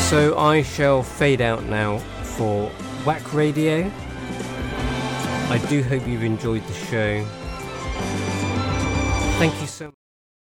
So I shall fade out now for Whack Radio. I do hope you've enjoyed the show. Thank you so much.